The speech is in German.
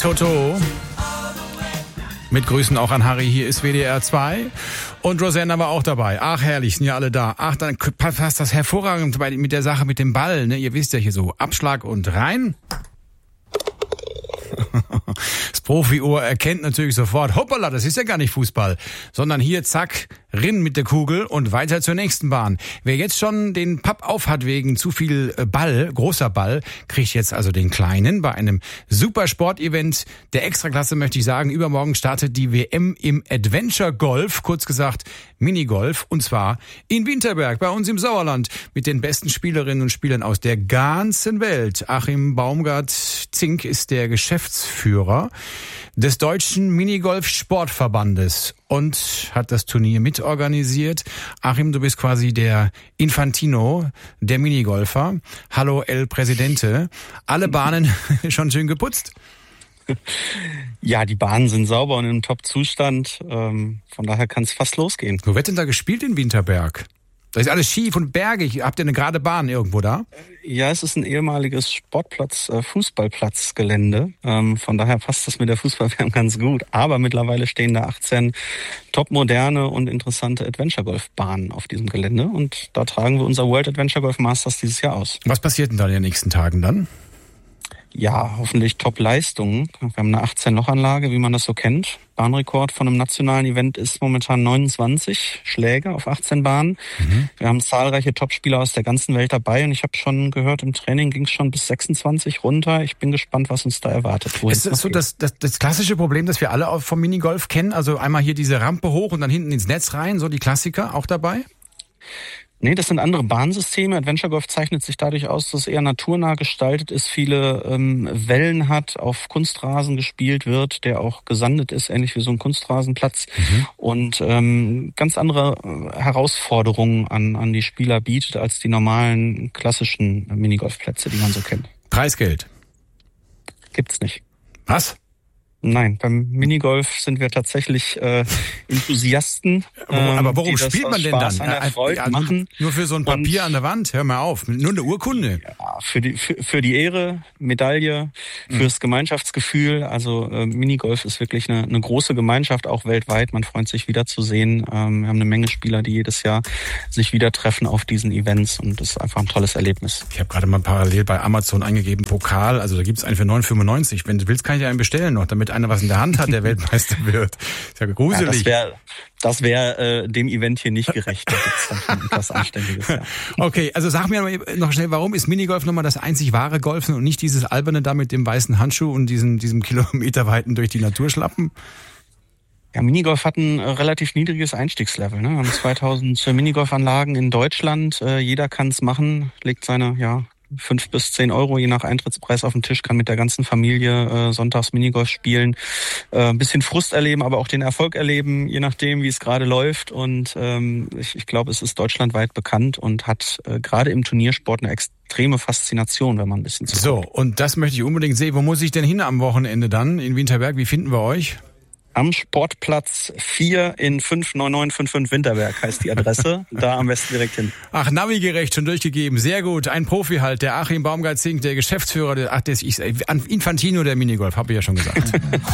Toto. Mit Grüßen auch an Harry, hier ist WDR 2. Und Rosanna war auch dabei. Ach, herrlich, sind ja alle da. Ach, dann passt das hervorragend mit der Sache mit dem Ball. Ne? Ihr wisst ja hier so, Abschlag und rein. Das Profi-Ohr erkennt natürlich sofort, hoppala, das ist ja gar nicht Fußball, sondern hier, zack, rinn mit der Kugel und weiter zur nächsten Bahn. Wer jetzt schon den Papp auf hat wegen zu viel Ball, großer Ball, kriegt jetzt also den kleinen bei einem super Sportevent der Extraklasse, möchte ich sagen. Übermorgen startet die WM im Adventure Golf, kurz gesagt Minigolf, und zwar in Winterberg, bei uns im Sauerland, mit den besten Spielerinnen und Spielern aus der ganzen Welt. Achim Baumgart-Zink ist der Geschäftsführer des Deutschen Minigolf-Sportverbandes und hat das Turnier mitorganisiert. Achim, du bist quasi der Infantino der Minigolfer. Hallo El Presidente. Alle Bahnen schon schön geputzt? Ja, die Bahnen sind sauber und im Top-Zustand. Von daher kann es fast losgehen. Wo wird denn da gespielt in Winterberg? Da ist alles schief und bergig. Habt ihr eine gerade Bahn irgendwo da? Ja, es ist ein ehemaliges Sportplatz, Fußballplatzgelände. Von daher passt das mit der Fußball-WM ganz gut. Aber mittlerweile stehen da 18 topmoderne und interessante Adventure-Golf-Bahnen auf diesem Gelände. Und da tragen wir unser World Adventure Golf Masters dieses Jahr aus. Was passiert denn da in den nächsten Tagen dann? Ja, hoffentlich Top-Leistungen. Wir haben eine 18-Loch-Anlage, wie man das so kennt. Bahnrekord von einem nationalen Event ist momentan 29 Schläge auf 18 Bahnen. Wir haben zahlreiche Topspieler aus der ganzen Welt dabei und ich habe schon gehört, im Training ging es schon bis 26 runter. Ich bin gespannt, was uns da erwartet. Ist das so das klassische Problem, das wir alle vom Minigolf kennen? Also einmal hier diese Rampe hoch und dann hinten ins Netz rein, so die Klassiker auch dabei? Nee, das sind andere Bahnsysteme. Adventure Golf zeichnet sich dadurch aus, dass es eher naturnah gestaltet ist, viele Wellen hat, auf Kunstrasen gespielt wird, der auch gesandet ist, ähnlich wie so ein Kunstrasenplatz. Und ganz andere Herausforderungen an die Spieler bietet, als die normalen klassischen Minigolfplätze, die man so kennt. Preisgeld? Gibt's nicht. Was? Nein, beim Minigolf sind wir tatsächlich Enthusiasten. Aber worum spielt man denn Spaß dann? An der Freude machen. Nur für so ein Papier an der Wand? Hör mal auf, nur eine Urkunde. Ja, für die Ehre, Medaille, fürs Gemeinschaftsgefühl. Also Minigolf ist wirklich eine große Gemeinschaft, auch weltweit. Man freut sich wiederzusehen. Wir haben eine Menge Spieler, die jedes Jahr sich wieder treffen auf diesen Events und das ist einfach ein tolles Erlebnis. Ich habe gerade mal parallel bei Amazon eingegeben, Pokal, also da gibt's einen für 9,95. Wenn du willst, kann ich dir einen bestellen noch, damit einer was in der Hand hat, der Weltmeister wird. Ist ja gruselig. Ja, das wäre dem Event hier nicht gerecht. Da gibt's dann schon etwas Anständiges. Ja. Okay, also sag mir noch schnell, warum ist Minigolf nochmal das einzig wahre Golfen und nicht dieses alberne da mit dem weißen Handschuh und diesem kilometerweiten durch die Natur schlappen? Ja, Minigolf hat ein relativ niedriges Einstiegslevel. Ne? Wir haben 2000 Minigolfanlagen in Deutschland. Jeder kann es machen, legt seine 5 bis 10 Euro je nach Eintrittspreis auf den Tisch, kann mit der ganzen Familie sonntags Minigolf spielen, ein bisschen Frust erleben, aber auch den Erfolg erleben, je nachdem, wie es gerade läuft. Und ich glaube, es ist deutschlandweit bekannt und hat gerade im Turniersport eine extreme Faszination, wenn man ein bisschen zuguckt. So, und das möchte ich unbedingt sehen. Wo muss ich denn hin am Wochenende dann in Winterberg? Wie finden wir euch? Am Sportplatz 4 in 59955 Winterberg heißt die Adresse. Da am besten direkt hin. Ach, Navigerecht schon durchgegeben. Sehr gut. Ein Profi halt, der Achim Baumgart-Zink, der Geschäftsführer, Infantino der Minigolf, habe ich ja schon gesagt.